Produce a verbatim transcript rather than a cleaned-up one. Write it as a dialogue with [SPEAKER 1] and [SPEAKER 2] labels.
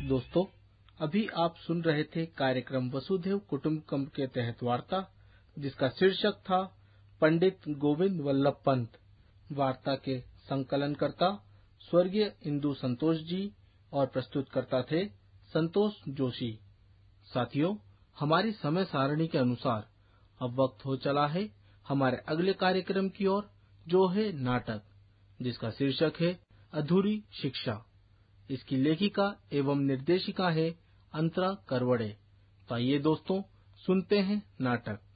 [SPEAKER 1] दोस्तों, अभी आप सुन रहे थे कार्यक्रम वसुधैव कुटुंबकम के तहत वार्ता, जिसका शीर्षक था पंडित गोविंद वल्लभ पंत। वार्ता के संकलनकर्ता स्वर्गीय इंदु संतोष जी और प्रस्तुतकर्ता थे संतोष जोशी। साथियों, हमारी समय सारणी के अनुसार अब वक्त हो चला है हमारे अगले कार्यक्रम की ओर, जो है नाटक, जिसका शीर्षक है अधूरी शिक्षा। इसकी लेखिका एवं निर्देशिका है अंतरा करवड़े। तो आइए दोस्तों, सुनते हैं नाटक।